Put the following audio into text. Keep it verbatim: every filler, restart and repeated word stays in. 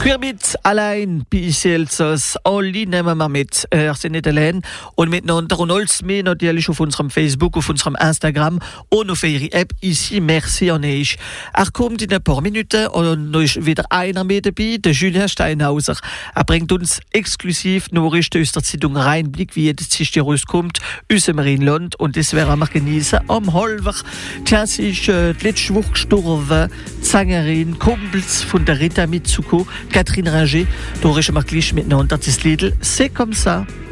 Querbit allein, Biselzers, Olli nehmen wir mit. Er sind nicht allein. Und miteinander und alles mehr natürlich auf unserem Facebook, auf unserem Instagram und auf ihre App. Ici, merci an euch. Er kommt in ein paar Minuten und noch ist wieder einer mit dabei, der Julien Steinhauser. Er bringt uns exklusiv Nachrichten aus der Zeitung Rheinblick, wie jedes Zischti rauskommt, aus dem Rheinland. Und das werden wir genießen am Halver. Klassisch, äh, die letzte Woche gestorben, die Sängerin, Kumpels von der Rita Mitsuko, Catherine Ringer, da reden wir gleich miteinander das Lied «C'est comme ça».